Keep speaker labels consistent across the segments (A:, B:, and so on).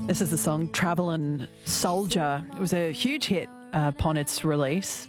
A: This is the song Travelin' Soldier. It was a huge hit upon its release.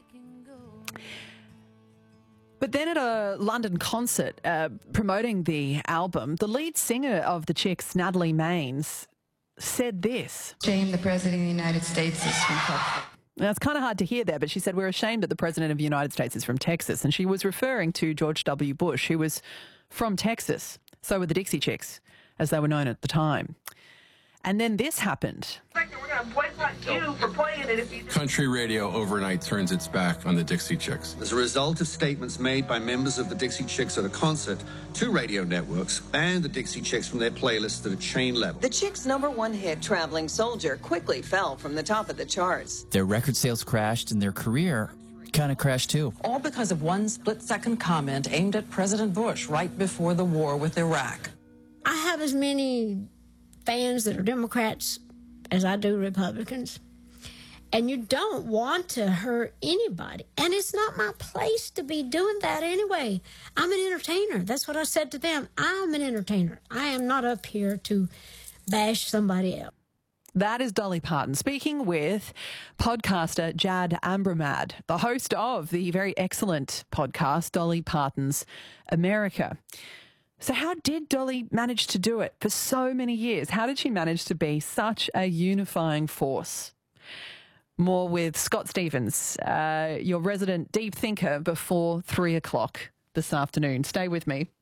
A: But then at a London concert promoting the album, the lead singer of the Chicks, Natalie Maines, said this.
B: Shame the President of the United States is from Texas.
A: Now, it's kind of hard to hear there, but she said, we're ashamed that the President of the United States is from Texas. And she was referring to George W. Bush, who was from Texas. So were the Dixie Chicks, as they were known at the time. And then this happened.
C: We're going to boycott you for playing it if you...
D: Country radio overnight turns its back on the Dixie Chicks.
E: As a result of statements made by members of the Dixie Chicks at a concert, 2 radio networks banned the Dixie Chicks from their playlists at a chain level.
F: The Chicks' #1 hit, Traveling Soldier, quickly fell from the top of the charts.
G: Their record sales crashed and their career kind of crashed too.
H: All because of one split-second comment aimed at President Bush right before the war with Iraq.
I: I have as many fans that are Democrats as I do Republicans. And you don't want to hurt anybody. And it's not my place to be doing that anyway. I'm an entertainer. That's what I said to them. I'm an entertainer. I am not up here to bash somebody else.
A: That is Dolly Parton speaking with podcaster Jad Ambrumad, the host of the very excellent podcast Dolly Parton's America. So how did Dolly manage to do it for so many years? How did she manage to be such a unifying force? More with Scott Stephens, your resident deep thinker, before 3 o'clock this afternoon. Stay with me.